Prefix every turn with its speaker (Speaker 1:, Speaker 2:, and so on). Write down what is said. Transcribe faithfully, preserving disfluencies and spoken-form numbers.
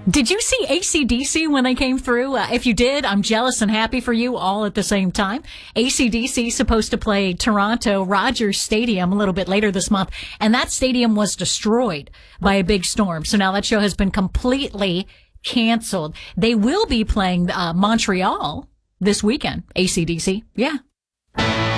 Speaker 1: Did you see A C D C when they came through? Uh, if you did, I'm jealous and happy for you all at the same time. A C D C is supposed to play Toronto Rogers Stadium a little bit later this month, and that stadium was destroyed by a big storm. So now that show has been completely canceled. They will be playing uh, Montreal this weekend, A C D C. Yeah.